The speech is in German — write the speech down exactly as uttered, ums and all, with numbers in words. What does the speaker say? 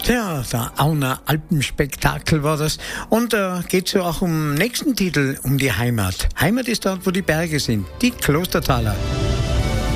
Ja, der Auner Alpenspektakel war das. Und da äh, geht es ja auch um den nächsten Titel, um die Heimat. Heimat ist dort, wo die Berge sind, die Klostertaler.